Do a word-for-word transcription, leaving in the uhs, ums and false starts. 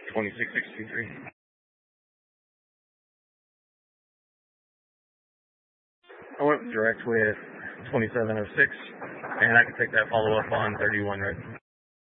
twenty-six sixty-three. I went direct with twenty-seven oh six, and I can take that follow-up on thirty-one red.